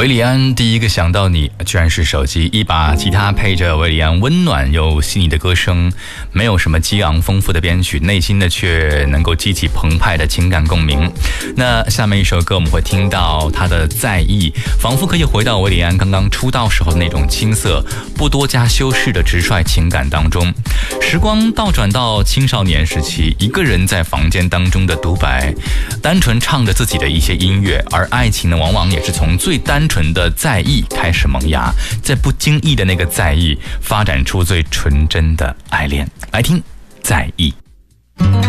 韦礼安第一个想到你居然是手机，一把吉他配着韦礼安温暖又细腻的歌声，没有什么激昂丰富的编曲，内心的却能够激起澎湃的情感共鸣。那下面一首歌我们会听到他的在意，仿佛可以回到韦礼安刚刚出道时候那种青涩不多加修饰的直率情感当中。时光倒转到青少年时期，一个人在房间当中的独白，单纯唱着自己的一些音乐，而爱情呢往往也是从最单纯的在意开始萌芽，在不经意的那个在意发展出最纯真的爱恋。来听在意。